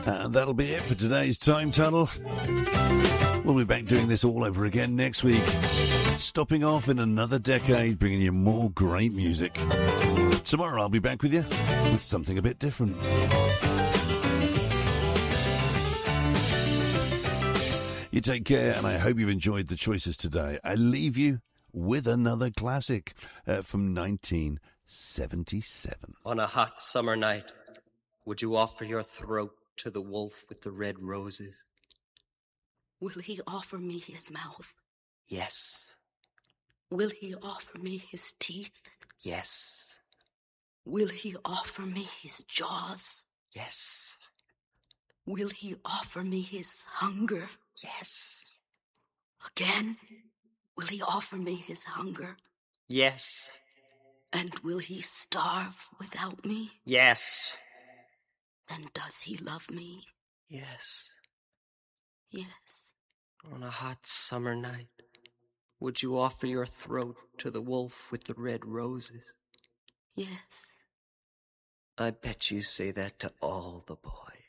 And that'll be it for today's Time Tunnel. We'll be back doing this all over again next week. Stopping off in another decade, bringing you more great music. Tomorrow I'll be back with you with something a bit different. You take care, and I hope you've enjoyed the choices today. I leave you with another classic from 1977. On a hot summer night, would you offer your throat to the wolf with the red roses? Will he offer me his mouth? Yes. Will he offer me his teeth? Yes. Will he offer me his jaws? Yes. Will he offer me his hunger? Yes. Again? Will he offer me his hunger? Yes. And will he starve without me? Yes. Then does he love me? Yes. Yes. On a hot summer night, would you offer your throat to the wolf with the red roses? Yes. I bet you say that to all the boys.